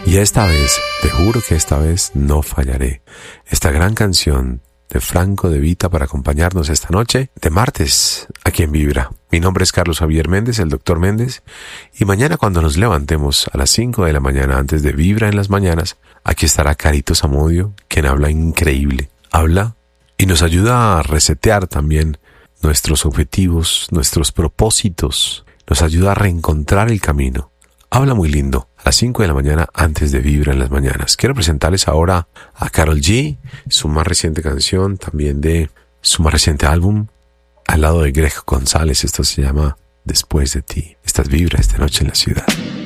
Y esta vez, te juro que esta vez no fallaré. Esta gran canción de Franco De Vita para acompañarnos esta noche de martes aquí en Vibra. Mi nombre es Carlos Javier Méndez, el Dr. Méndez, y mañana cuando nos levantemos a las 5 de la mañana antes de Vibra en las mañanas, aquí estará Carito Zamudio, quien habla increíble. Habla y nos ayuda a resetear también nuestros objetivos, nuestros propósitos, nos ayuda a reencontrar el camino. Habla muy lindo, a las 5 de la mañana antes de Vibra en las mañanas. Quiero presentarles ahora a Karol G, su más reciente canción, también de su más reciente álbum, al lado de Greg González. Esto se llama Después de ti. Estás Vibra esta noche en la ciudad.